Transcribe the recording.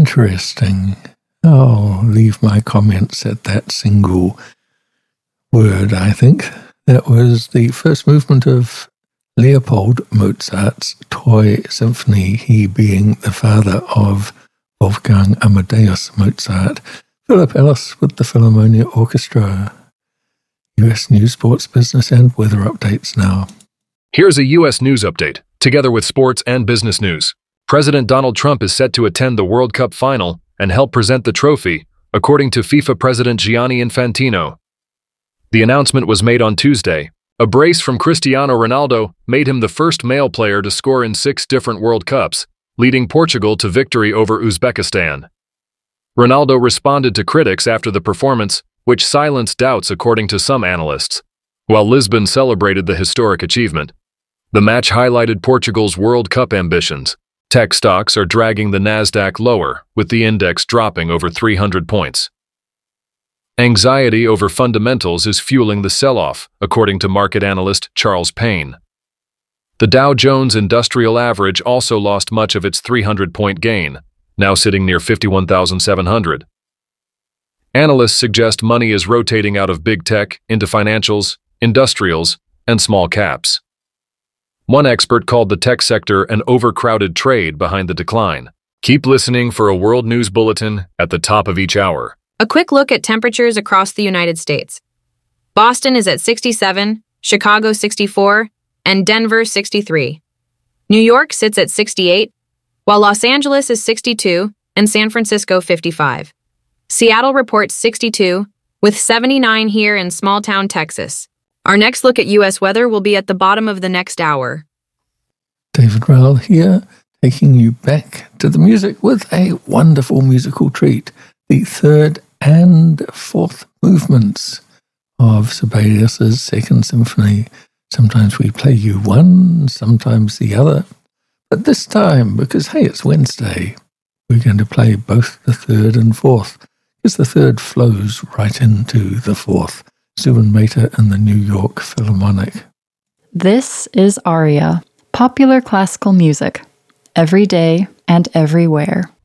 Interesting. I'll leave my comments at that single word, I think. That was the first movement of Leopold Mozart's Toy Symphony, he being the father of Wolfgang Amadeus Mozart. Philip Ellis with the Philharmonia Orchestra. U.S. news, sports, business, and weather updates now. Here's a U.S. news update, together with sports and business news. President Donald Trump is set to attend the World Cup final and help present the trophy, according to FIFA President Gianni Infantino. The announcement was made on Tuesday. A brace from Cristiano Ronaldo made him the first male player to score in 6 different World Cups, leading Portugal to victory over Uzbekistan. Ronaldo responded to critics after the performance, which silenced doubts according to some analysts. While Lisbon celebrated the historic achievement, the match highlighted Portugal's World Cup ambitions. Tech stocks are dragging the Nasdaq lower, with the index dropping over 300 points. Anxiety over fundamentals is fueling the sell-off, according to market analyst Charles Payne. The Dow Jones Industrial Average also lost much of its 300-point gain, now sitting near 51,700. Analysts suggest money is rotating out of big tech into financials, industrials, and small caps. One expert called the tech sector an overcrowded trade behind the decline. Keep listening for a world news bulletin at the top of each hour. A quick look at temperatures across the United States. Boston is at 67, Chicago 64, and Denver 63. New York sits at 68, while Los Angeles is 62 and San Francisco 55. Seattle reports 62, with 79 here in small-town Texas. Our next look at U.S. weather will be at the bottom of the next hour. David Rowell here, taking you back to the music with a wonderful musical treat. The third and fourth movements of Sibelius's Second Symphony. Sometimes we play you one, sometimes the other. But this time, because, hey, it's Wednesday, we're going to play both the third and fourth, because the third flows right into the fourth. Zubin Mehta and the New York Philharmonic. This is Aria, popular classical music, every day and everywhere.